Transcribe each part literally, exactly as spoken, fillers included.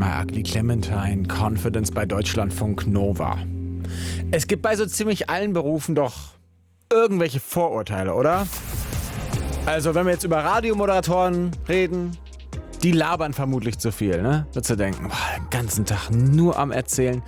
My Ugly Clementine, Confidence bei Deutschlandfunk Nova. Es gibt bei so ziemlich allen Berufen doch irgendwelche Vorurteile, oder? Also wenn wir jetzt über Radiomoderatoren reden, die labern vermutlich zu viel, ne? Würdest du denken, boah, den ganzen Tag nur am Erzählen.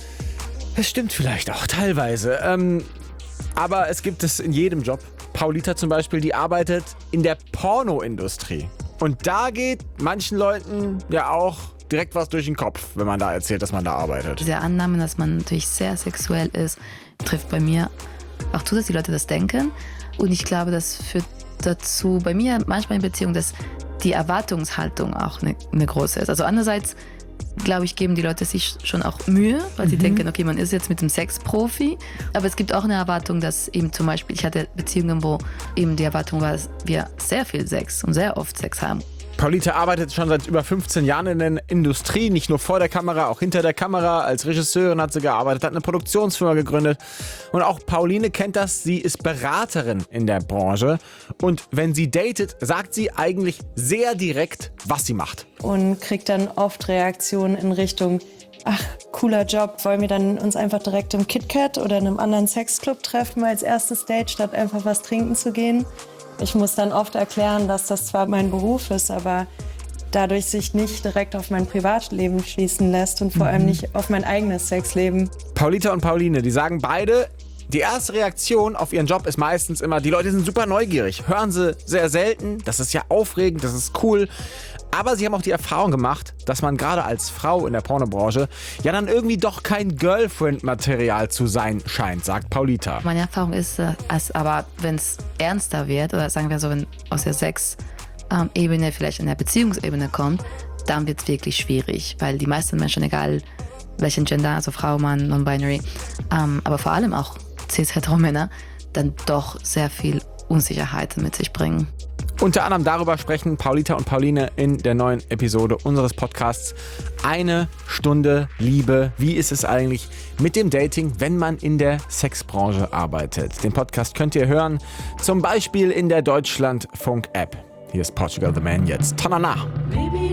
Das stimmt vielleicht auch teilweise. Ähm, aber es gibt es in jedem Job. Paulita zum Beispiel, die arbeitet in der Pornoindustrie. Und da geht manchen Leuten ja auch direkt was durch den Kopf, wenn man da erzählt, dass man da arbeitet. Diese Annahme, dass man natürlich sehr sexuell ist, trifft bei mir auch zu, dass die Leute das denken. Und ich glaube, das führt dazu, bei mir manchmal in Beziehungen, dass die Erwartungshaltung auch eine, eine große ist. Also andererseits, glaube ich, geben die Leute sich schon auch Mühe, weil mhm. sie denken, okay, man ist jetzt mit dem Sexprofi. Aber es gibt auch eine Erwartung, dass eben zum Beispiel, ich hatte Beziehungen, wo eben die Erwartung war, dass wir sehr viel Sex und sehr oft Sex haben. Paulita arbeitet schon seit über fünfzehn Jahren in der Industrie, nicht nur vor der Kamera, auch hinter der Kamera. Als Regisseurin hat sie gearbeitet, hat eine Produktionsfirma gegründet. Und auch Pauline kennt das, sie ist Beraterin in der Branche. Und wenn sie datet, sagt sie eigentlich sehr direkt, was sie macht. Und kriegt dann oft Reaktionen in Richtung, ach, cooler Job, wollen wir dann uns einfach direkt im KitKat oder in einem anderen Sexclub treffen als erstes Date, statt einfach was trinken zu gehen. Ich muss dann oft erklären, dass das zwar mein Beruf ist, aber dadurch sich nicht direkt auf mein Privatleben schließen lässt und vor allem nicht auf mein eigenes Sexleben. Paulita und Pauline, die sagen beide, die erste Reaktion auf ihren Job ist meistens immer, die Leute sind super neugierig, hören sie sehr selten, das ist ja aufregend, das ist cool. Aber sie haben auch die Erfahrung gemacht, dass man gerade als Frau in der Pornobranche ja dann irgendwie doch kein Girlfriend-Material zu sein scheint, sagt Paulita. Meine Erfahrung ist, als aber wenn es ernster wird, oder sagen wir so, wenn aus der Sex-Ebene vielleicht in der Beziehungsebene kommt, dann wird es wirklich schwierig, weil die meisten Menschen, egal welchen Gender, also Frau, Mann, Non-Binary, ähm, aber vor allem auch cis-hetero-Männer, dann doch sehr viel Unsicherheit mit sich bringen. Unter anderem darüber sprechen Paulita und Pauline in der neuen Episode unseres Podcasts Eine Stunde Liebe. Wie ist es eigentlich mit dem Dating, wenn man in der Sexbranche arbeitet? Den Podcast könnt ihr hören, zum Beispiel in der Deutschlandfunk-App. Hier ist Portugal the Man jetzt. Tanana!